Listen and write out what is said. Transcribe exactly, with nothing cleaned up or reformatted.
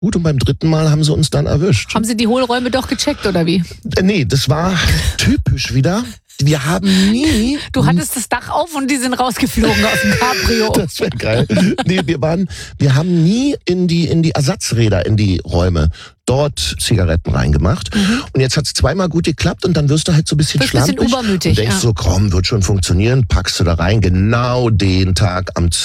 Gut, und beim dritten Mal haben sie uns dann erwischt. Haben Sie die Hohlräume doch gecheckt, oder wie? Äh, nee, das war typisch wieder. Wir haben nie... Du hattest das Dach auf und die sind rausgeflogen aus dem Cabrio. Das wäre geil. Nee, wir waren, wir haben nie in die, in die Ersatzräder, in die Räume dort Zigaretten reingemacht. Mhm. Und jetzt hat es zweimal gut geklappt und dann wirst du halt so ein bisschen schlampig. Ein bisschen übermütig. Und denkst ja. so, komm, wird schon funktionieren, packst du da rein. Genau den Tag am